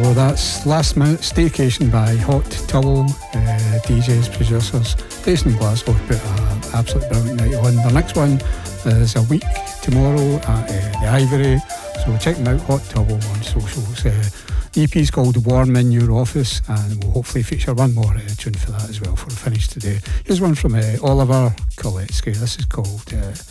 that's Last Minute Staycation by Hot Tubble, DJs, producers, based in Glasgow. But an absolutely brilliant night on. The next one is a week tomorrow at the Ivory, so check them out, Hot Tubble, on socials. The EP is called Warm in Your Office, and we'll hopefully feature one more tune for that as well for the finish today. Here's one from Oliver Koletsky. This is called